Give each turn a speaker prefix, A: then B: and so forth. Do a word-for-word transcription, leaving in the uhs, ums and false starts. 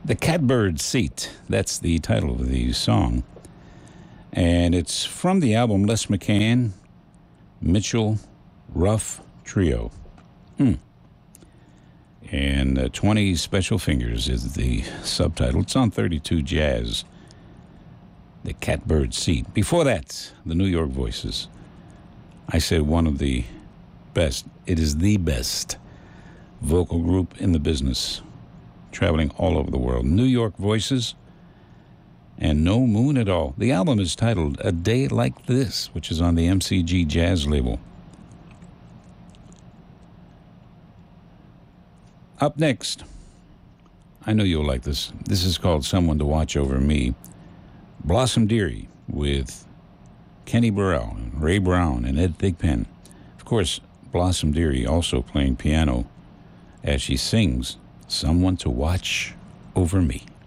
A: The Catbird Seat. That's the title of the song. And it's from the album Les McCann, Mitchell, Ruff Trio. Hmm. And uh, twenty Special Fingers is the subtitle. It's on thirty-two Jazz. The Catbird Seat. Before that, the New York Voices. I said one of the best. It is the best vocal group in the business, traveling all over the world. New York Voices and No Moon at All. The album is titled A Day Like This, which is on the M C G Jazz label. Up next, I know you'll like this. This is called Someone to Watch Over Me. Blossom Dearie with Kenny Burrell, and Ray Brown, and Ed Thigpen. Of course, Blossom Dearie also playing piano as she sings Someone to Watch Over Me.